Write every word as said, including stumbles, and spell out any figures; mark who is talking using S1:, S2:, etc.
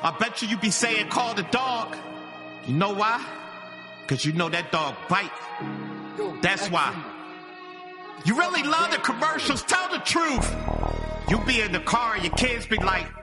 S1: I bet you you be saying call the dog. You know why? Because you know that dog bite. That's why. You really love the commercials. Tell the truth. You be in the car and your kids be like,